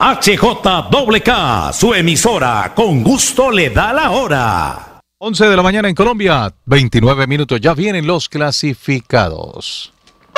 HJWK, su emisora, con gusto le da la hora. 11 de la mañana en Colombia, 29 minutos, ya vienen los clasificados.